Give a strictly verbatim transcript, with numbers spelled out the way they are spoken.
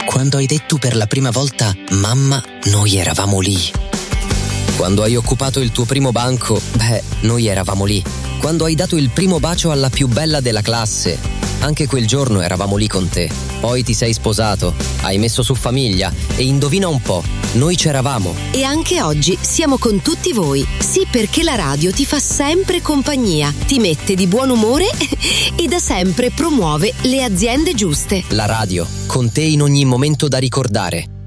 Quando hai detto per la prima volta mamma, noi eravamo lì. Quando hai occupato il tuo primo banco, beh, noi eravamo lì. Quando hai dato il primo bacio alla più bella della classe, anche quel giorno eravamo lì con te. Poi ti sei sposato, hai messo su famiglia e indovina un po', noi c'eravamo. E anche oggi siamo con tutti voi. Sì, perché la radio ti fa sempre compagnia, ti mette di buon umore e da sempre promuove le aziende giuste. La radio, con te in ogni momento da ricordare.